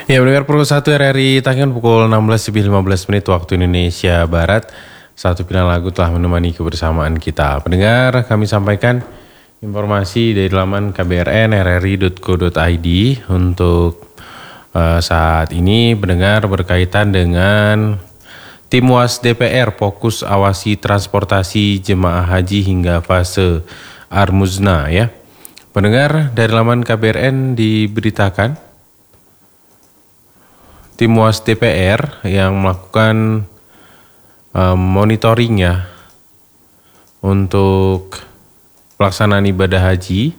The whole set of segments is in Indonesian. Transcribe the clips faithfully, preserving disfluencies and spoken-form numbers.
Ya, mendengar pukul satu R R I Tangan pukul enam belas lebih lima belas menit waktu Indonesia Barat. Satu pilihan lagu telah menemani kebersamaan kita. Pendengar, kami sampaikan informasi dari laman k b r n r r i dot co dot i d untuk uh, saat ini pendengar berkaitan dengan tim U A S D P R fokus awasi transportasi jemaah haji hingga fase Armuzna ya. Pendengar, dari laman K B R N diberitakan tim U A S D P R yang melakukan um, monitoring ya untuk pelaksanaan ibadah haji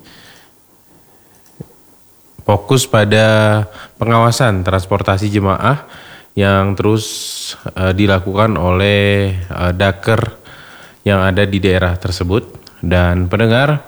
fokus pada pengawasan transportasi jemaah yang terus uh, dilakukan oleh uh, Daker yang ada di daerah tersebut. Dan pendengar,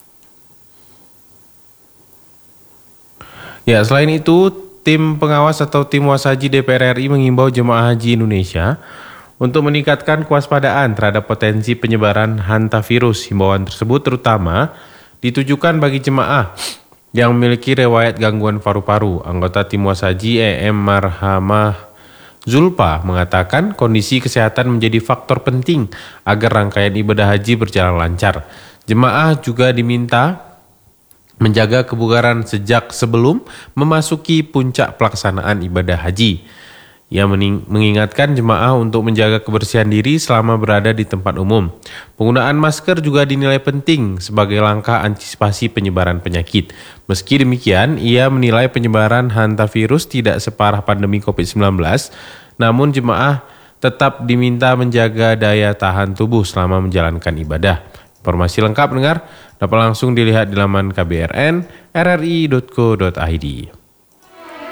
ya selain itu tim pengawas atau tim U A S Haji D P R R I mengimbau jemaah haji Indonesia untuk meningkatkan kewaspadaan terhadap potensi penyebaran hantavirus. Himbauan tersebut terutama ditujukan bagi jemaah yang memiliki riwayat gangguan paru-paru. Anggota tim U A S Haji E M Marhamah Zulpa mengatakan kondisi kesehatan menjadi faktor penting agar rangkaian ibadah haji berjalan lancar. Jemaah juga diminta menjaga kebugaran sejak sebelum memasuki puncak pelaksanaan ibadah haji. Ia mengingatkan jemaah untuk menjaga kebersihan diri selama berada di tempat umum. Penggunaan masker juga dinilai penting sebagai langkah antisipasi penyebaran penyakit. Meski demikian, ia menilai penyebaran hantavirus tidak separah pandemi covid sembilan belas, namun jemaah tetap diminta menjaga daya tahan tubuh selama menjalankan ibadah. Informasi lengkap dengar dapat langsung dilihat di laman k b r n r r i dot co dot i d.